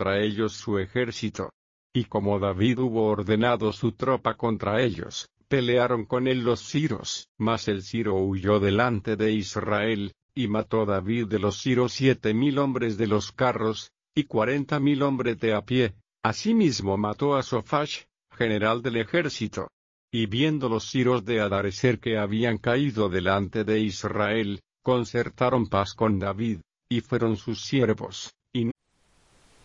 contra ellos su ejército. Y como David hubo ordenado su tropa contra ellos, pelearon con él los siros. Mas el Siro huyó delante de Israel, y mató David de los siros 7,000 hombres de los carros, y 40,000 hombres de a pie. Asimismo mató a Sophach, general del ejército. Y viendo los siros de Hadarezer que habían caído delante de Israel, concertaron paz con David, y fueron sus siervos.